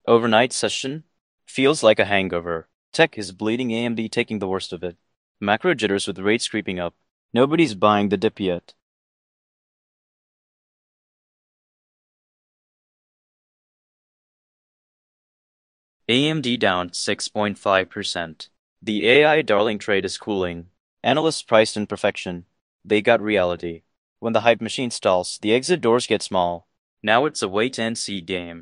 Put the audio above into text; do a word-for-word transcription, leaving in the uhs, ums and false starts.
Overnight session? Feels like a hangover. Tech is bleeding, A M D taking the worst of it. Macro jitters with rates creeping up. Nobody's buying the dip yet. A M D down six point five percent. The A I darling trade is cooling. Analysts priced in perfection. They got reality. When the hype machine stalls, the exit doors get small. Now it's a wait and see game.